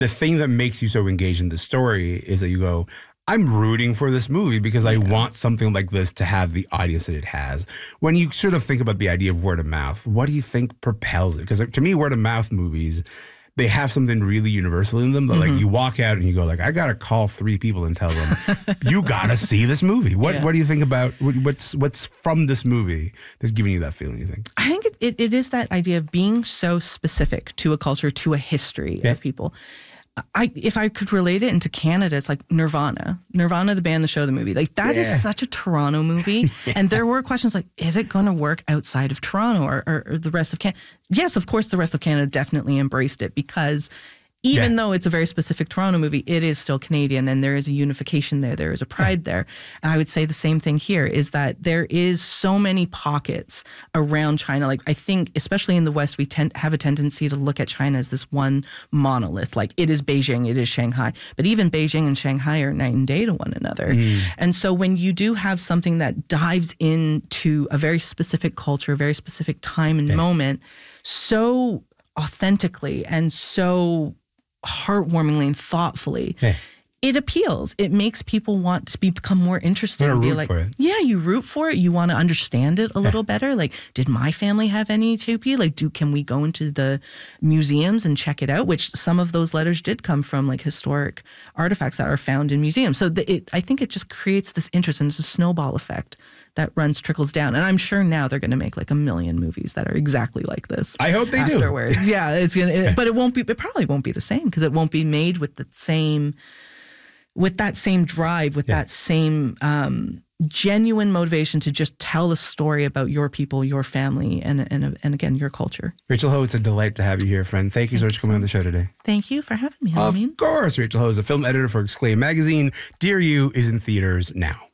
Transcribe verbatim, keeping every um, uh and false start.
the thing that makes you so engaged in the story is that you go, I'm rooting for this movie because I want something like this to have the audience that it has. When you sort of think about the idea of word of mouth, what do you think propels it? Because to me, word of mouth movies, they have something really universal in them that mm-hmm. like you walk out and you go like, I got to call three people and tell them, you got to see this movie. What yeah. What do you think about, what, what's what's from this movie that's giving you that feeling, you think? I think it, it, it is that idea of being so specific to a culture, to a history yeah. of people. I, if I could relate it into Canada, it's like Nirvana. Nirvana, the band, the show, the movie. Like that yeah. is such a Toronto movie. yeah. And there were questions like, is it going to work outside of Toronto or, or, or the rest of Canada? Yes, of course, the rest of Canada definitely embraced it because even yeah. though it's a very specific Toronto movie, it is still Canadian and there is a unification there. There is a pride yeah. there. And I would say the same thing here is that there is so many pockets around China. Like I think, especially in the West, we tend have a tendency to look at China as this one monolith. Like it is Beijing, it is Shanghai. But even Beijing and Shanghai are night and day to one another. Mm. And so when you do have something that dives into a very specific culture, a very specific time and yeah. moment, so authentically and so heartwarmingly and thoughtfully, hey. it appeals. It makes people want to be, become more interested. And be root like, for it. Yeah, you root for it. You want to understand it a little yeah. better. Like, did my family have any T P? Like, do can we go into the museums and check it out? Which some of those letters did come from like historic artifacts that are found in museums. So the, it, I think it just creates this interest and it's a snowball effect that runs, trickles down. And I'm sure now they're going to make like a million movies that are exactly like this. I hope they afterwards. do. Afterwards. Yeah, it's going to, but it won't be, it probably won't be the same because it won't be made with the same, with that same drive, with yeah. that same um, genuine motivation to just tell a story about your people, your family, and, and, and again, your culture. Rachel Ho, it's a delight to have you here, friend. Thank you so much for coming on the show today. Thank you for having me, Of Halloween. course. Rachel Ho is a film editor for Exclaim Magazine. Dear You is in theaters now.